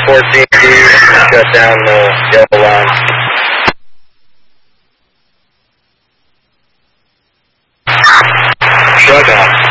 14D, shut down the yellow line. Shrug off.